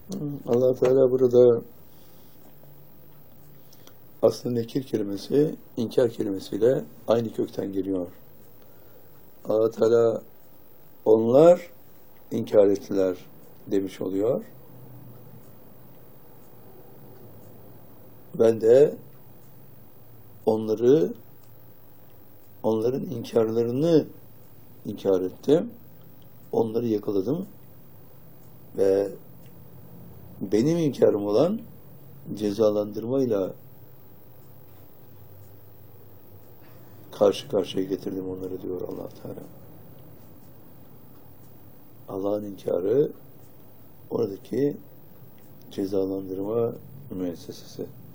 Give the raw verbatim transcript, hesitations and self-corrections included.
Allah Teala burada aslında nekir kelimesi inkar kelimesiyle aynı kökten geliyor. Allah Teala onlar inkar ettiler demiş oluyor. Ben de onları onların inkarlarını inkar ettim. Onları yakaladım ve benim inkarım olan cezalandırmayla karşı karşıya getirdim onları diyor Allah Teala. Allah'ın inkarı oradaki cezalandırma müessesesi.